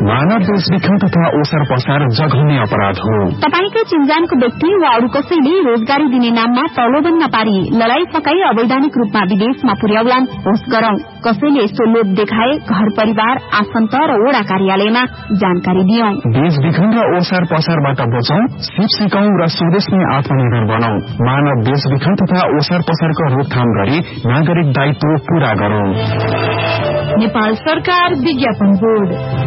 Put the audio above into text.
मानव देशविखन तथा ओसार पसार जघन्य अपराध हो। तपाईकै चिन्जानको व्यक्ति वा अरू कसैले रोजगारी दिने नाममा प्रलोभन नपारी लडाई फकाई अवैधानिक रूपमा विदेशमा पुर्याउलान् होस् गरौं। कसैले यस्तो लोभ देखाए घर परिवार आफन्त र वडा कार्यालयमा जानकारी दियौं। देशविखन र ओसार पसारबाट बचौं, सिप सिकौं र स्वदेशमै आत्मनिर्भर बनौं। मानव देशविखन तथा ओसार पसारको रोकथाम गरी नागरिक दायित्व पूरा गरौं। नेपाल सरकार विज्ञापन बोर्ड।